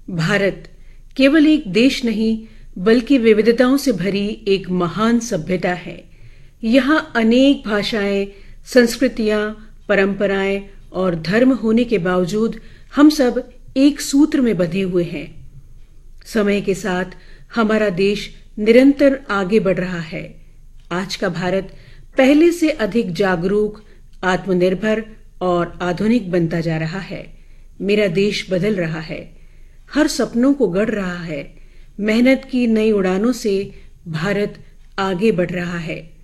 भारत केवल एक देश नहीं बल्कि विविधताओं से भरी एक महान सभ्यता है। यहाँ अनेक भाषाएं, संस्कृतियां, परंपराएं और धर्म होने के बावजूद हम सब एक सूत्र में बंधे हुए हैं। समय के साथ हमारा देश निरंतर आगे बढ़ रहा है। आज का भारत पहले से अधिक जागरूक, आत्मनिर्भर और आधुनिक बनता जा रहा है। मेरा देश बदल रहा है, हर सपनों को गढ़ रहा है। मेहनत की नई उड़ानों से भारत आगे बढ़ रहा है।